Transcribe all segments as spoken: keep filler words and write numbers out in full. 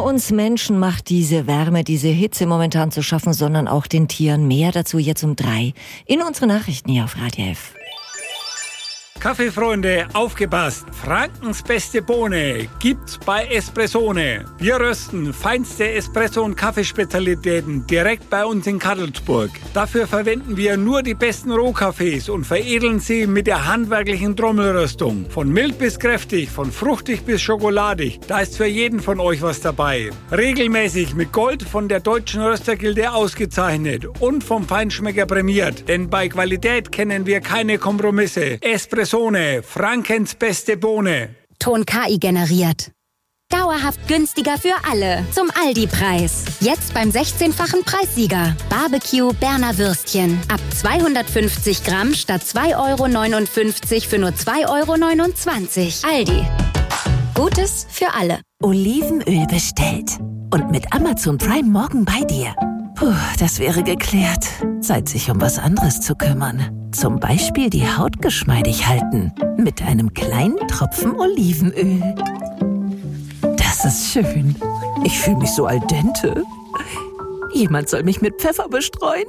nur uns Menschen macht diese Wärme, diese Hitze momentan zu schaffen, sondern auch den Tieren. Mehr dazu jetzt um drei in unsere Nachrichten hier auf Radio F. Kaffeefreunde, aufgepasst! Frankens beste Bohne gibt's bei Espressone. Wir rösten feinste Espresso- und Kaffeespezialitäten direkt bei uns in Kadelsburg. Dafür verwenden wir nur die besten Rohkaffees und veredeln sie mit der handwerklichen Trommelröstung. Von mild bis kräftig, von fruchtig bis schokoladig, da ist für jeden von euch was dabei. Regelmäßig mit Gold von der Deutschen Röstergilde ausgezeichnet und vom Feinschmecker prämiert. Denn bei Qualität kennen wir keine Kompromisse. Espresso Frankens beste Bohne. Ton K I generiert. Dauerhaft günstiger für alle. Zum Aldi-Preis. Jetzt beim sechzehnfachen Preissieger. Barbecue Berner Würstchen. Ab zweihundertfünfzig Gramm statt zwei Euro neunundfünfzig für nur zwei Euro neunundzwanzig. Aldi. Gutes für alle. Olivenöl bestellt. Und mit Amazon Prime morgen bei dir. Puh, das wäre geklärt. Zeit, sich um was anderes zu kümmern. Zum Beispiel die Haut geschmeidig halten. Mit einem kleinen Tropfen Olivenöl. Das ist schön. Ich fühle mich so al dente. Jemand soll mich mit Pfeffer bestreuen.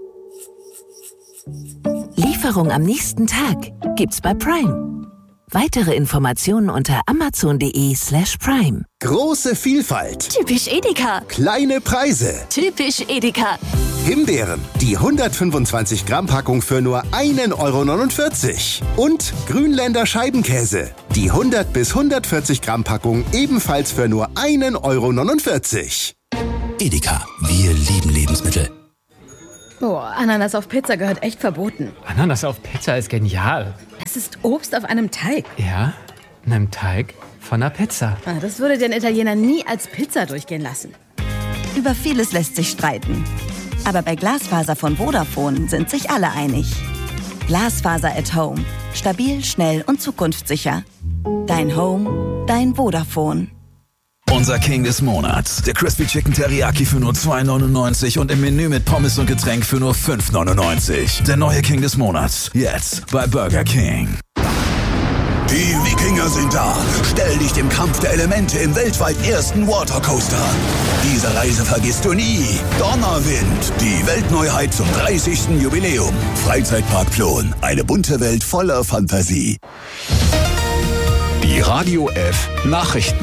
Lieferung am nächsten Tag gibt's bei Prime. Weitere Informationen unter amazon.de slash prime. Große Vielfalt. Typisch Edeka. Kleine Preise. Typisch Edeka. Himbeeren, die hundertfünfundzwanzig Gramm Packung für nur ein Euro neunundvierzig. Und Grünländer Scheibenkäse, die hundert bis hundertvierzig Gramm Packung ebenfalls für nur ein Euro neunundvierzig. Edeka, wir lieben Lebensmittel. Boah, Ananas auf Pizza gehört echt verboten. Ananas auf Pizza ist genial. Es ist Obst auf einem Teig. Ja, einem Teig von einer Pizza. Ah, das würde den Italiener nie als Pizza durchgehen lassen. Über vieles lässt sich streiten. Aber bei Glasfaser von Vodafone sind sich alle einig. Glasfaser at Home. Stabil, schnell und zukunftssicher. Dein Home, dein Vodafone. Unser King des Monats. Der Crispy Chicken Teriyaki für nur zwei neunundneunzig und im Menü mit Pommes und Getränk für nur fünf neunundneunzig. Der neue King des Monats. Jetzt bei Burger King. Die Wikinger sind da. Stell dich dem Kampf der Elemente im weltweit ersten Watercoaster. Diese Reise vergisst du nie. Donnerwind, die Weltneuheit zum dreißigsten Jubiläum. Freizeitpark Plon, eine bunte Welt voller Fantasie. Die Radio F Nachrichten.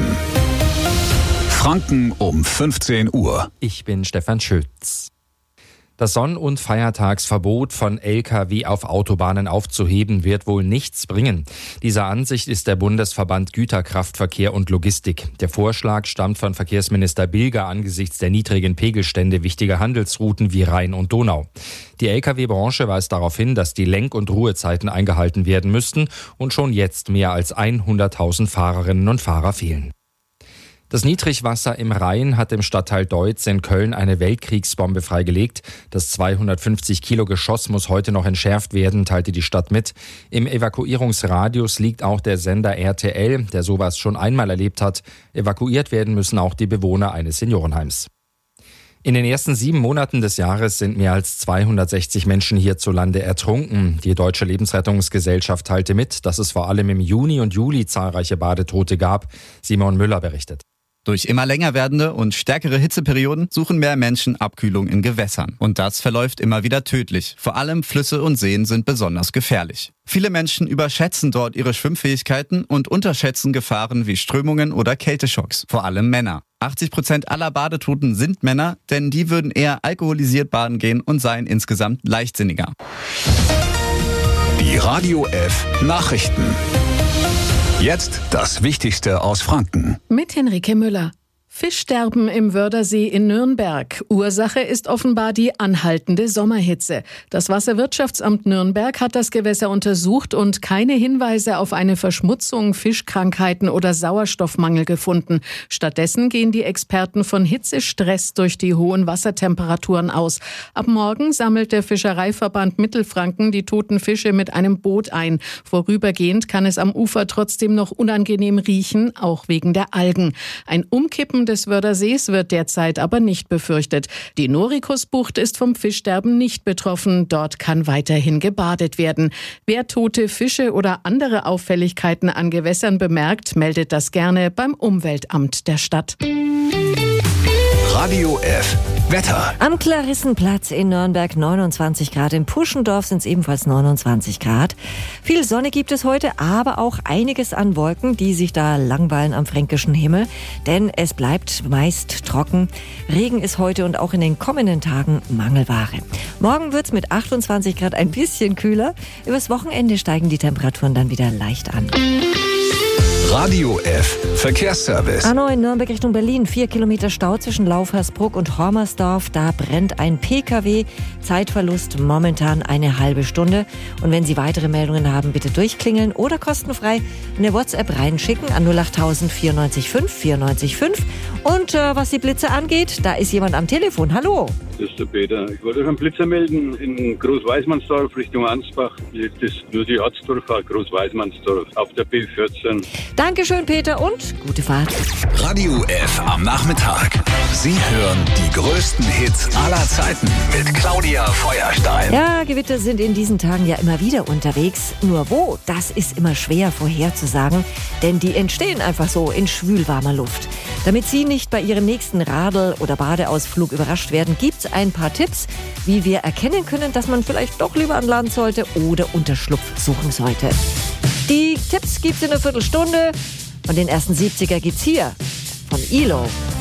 Franken um fünfzehn Uhr. Ich bin Stefan Schütz. Das Sonn- und Feiertagsverbot von L K W auf Autobahnen aufzuheben, wird wohl nichts bringen. Dieser Ansicht ist der Bundesverband Güterkraftverkehr und Logistik. Der Vorschlag stammt von Verkehrsminister Bilger angesichts der niedrigen Pegelstände wichtiger Handelsrouten wie Rhein und Donau. Die L K W-Branche weist darauf hin, dass die Lenk- und Ruhezeiten eingehalten werden müssten und schon jetzt mehr als hunderttausend Fahrerinnen und Fahrer fehlen. Das Niedrigwasser im Rhein hat im Stadtteil Deutz in Köln eine Weltkriegsbombe freigelegt. Das zweihundertfünfzig Kilo Geschoss muss heute noch entschärft werden, teilte die Stadt mit. Im Evakuierungsradius liegt auch der Sender R T L, der sowas schon einmal erlebt hat. Evakuiert werden müssen auch die Bewohner eines Seniorenheims. In den ersten sieben Monaten des Jahres sind mehr als zweihundertsechzig Menschen hierzulande ertrunken. Die Deutsche Lebensrettungsgesellschaft teilte mit, dass es vor allem im Juni und Juli zahlreiche Badetote gab. Simon Müller berichtet. Durch immer länger werdende und stärkere Hitzeperioden suchen mehr Menschen Abkühlung in Gewässern. Und das verläuft immer wieder tödlich. Vor allem Flüsse und Seen sind besonders gefährlich. Viele Menschen überschätzen dort ihre Schwimmfähigkeiten und unterschätzen Gefahren wie Strömungen oder Kälteschocks. Vor allem Männer. achtzig Prozent aller Badetoten sind Männer, denn die würden eher alkoholisiert baden gehen und seien insgesamt leichtsinniger. Die Radio F Nachrichten. Jetzt das Wichtigste aus Franken. Mit Henrike Müller. Fischsterben im Wördersee in Nürnberg. Ursache ist offenbar die anhaltende Sommerhitze. Das Wasserwirtschaftsamt Nürnberg hat das Gewässer untersucht und keine Hinweise auf eine Verschmutzung, Fischkrankheiten oder Sauerstoffmangel gefunden. Stattdessen gehen die Experten von Hitzestress durch die hohen Wassertemperaturen aus. Ab morgen sammelt der Fischereiverband Mittelfranken die toten Fische mit einem Boot ein. Vorübergehend kann es am Ufer trotzdem noch unangenehm riechen, auch wegen der Algen. Ein Umkippen des Wördersees wird derzeit aber nicht befürchtet. Die Norikusbucht ist vom Fischsterben nicht betroffen. Dort kann weiterhin gebadet werden. Wer tote Fische oder andere Auffälligkeiten an Gewässern bemerkt, meldet das gerne beim Umweltamt der Stadt. Radio F. Wetter. Am Klarissenplatz in Nürnberg neunundzwanzig Grad. In Puschendorf sind es ebenfalls neunundzwanzig Grad. Viel Sonne gibt es heute, aber auch einiges an Wolken, die sich da langweilen am fränkischen Himmel. Denn es bleibt meist trocken. Regen ist heute und auch in den kommenden Tagen Mangelware. Morgen wird es mit achtundzwanzig Grad ein bisschen kühler. Übers Wochenende steigen die Temperaturen dann wieder leicht an. Radio F. Verkehrsservice. A neun Nürnberg Richtung Berlin. Vier Kilometer Stau zwischen Laufhersbruck und Hormersdorf. Da brennt ein Pkw. Zeitverlust momentan eine halbe Stunde. Und wenn Sie weitere Meldungen haben, bitte durchklingeln oder kostenfrei eine WhatsApp reinschicken an null achttausend vierundneunzig fünf vierundneunzig fünf. Und äh, was die Blitze angeht, da ist jemand am Telefon. Hallo. Das ist der Peter. Ich wollte euch einen Blitzer melden in Großweismannsdorf Richtung Ansbach. Liegt es nur die Ortsdurchfahrt Großweismannsdorf auf der B vierzehn. Dankeschön, Peter, und gute Fahrt. Radio F am Nachmittag. Sie hören die größten Hits aller Zeiten mit Claudia Feuerstein. Ja, Gewitter sind in diesen Tagen ja immer wieder unterwegs. Nur wo, das ist immer schwer vorherzusagen, denn die entstehen einfach so in schwülwarmer Luft. Damit Sie nicht bei Ihrem nächsten Radl- oder Badeausflug überrascht werden, gibt's ein paar Tipps, wie wir erkennen können, dass man vielleicht doch lieber an Land sollte oder Unterschlupf suchen sollte. Die Tipps gibt's in einer Viertelstunde und den ersten siebziger gibt's hier von E L O.